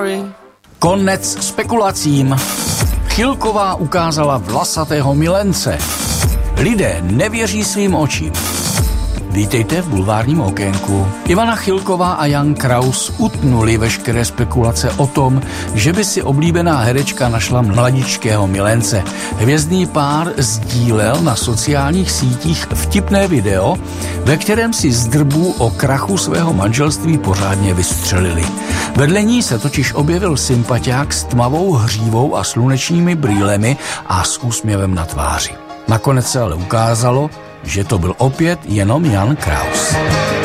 sorry. Konec spekulacím. Chilková ukázala vlasatého milence. Lidé nevěří svým očím. Vítejte v bulvárním okénku. Ivana Chilková a Jan Kraus utnuli veškeré spekulace o tom, že by si oblíbená herečka našla mladičkého milence. Hvězdný pár sdílel na sociálních sítích vtipné video, ve kterém si z drbů o krachu svého manželství pořádně vystřelili. Vedle ní se totiž objevil sympatiák s tmavou hřívou a slunečními brýlemi a s úsměvem na tváři. Nakonec se ale ukázalo, že to byl opět jenom Jan Kraus.